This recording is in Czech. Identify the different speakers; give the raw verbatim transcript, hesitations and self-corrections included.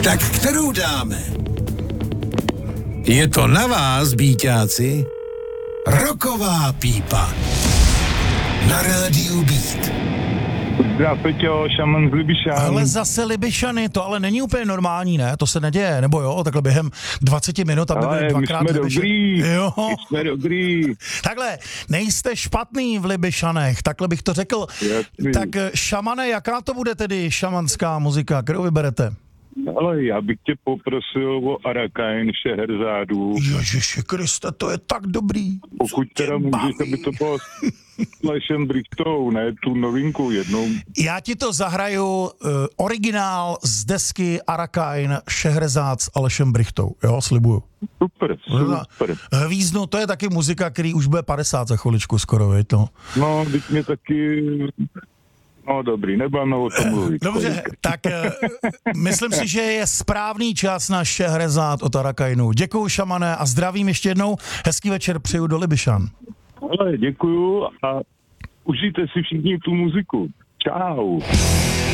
Speaker 1: Tak kterou dáme? Je to na vás, býťáci. Roková pípa. Na rádiu Beat.
Speaker 2: Zdrav, Peťo, šaman z Libyšan.
Speaker 3: Ale zase Libyšany, to ale není úplně normální, ne? To se neděje, nebo jo? Takhle během dvacet minut, aby byli dvakrát
Speaker 2: my jsme
Speaker 3: Libyšany.
Speaker 2: dobrý,
Speaker 3: Jo.
Speaker 2: my jsme dobrý.
Speaker 3: Takhle, nejste špatný v Libyšanech, takhle bych to řekl.
Speaker 2: Jasný.
Speaker 3: Tak šamane, jaká to bude tedy šamanská muzika, kterou vyberete?
Speaker 2: Ale já bych tě poprosil o Arakain Šeherzádu.
Speaker 3: Ježiši Kriste, to je tak dobrý.
Speaker 2: Pokud teda můžeš, aby to bylo s Alešem Brichtou, ne tu novinku jednou.
Speaker 3: Já ti to zahraju uh, originál z desky Arakain Šehrezád s Alešem Brichtou, jo, slibuju.
Speaker 2: Super, super.
Speaker 3: Hvíznu, to je taky muzika, který už bude padesát za chviličku skoro, veď no.
Speaker 2: No, teď mě taky... No dobrý, nebudeme o tom mluvit.
Speaker 3: Dobře, tak uh, myslím si, že je správný čas na Šehrezád od Arakainu. Děkuju, šamane, a zdravím ještě jednou. Hezký večer přeju do Libyšan.
Speaker 2: Ale děkuju a užijte si všichni tu muziku. Čau.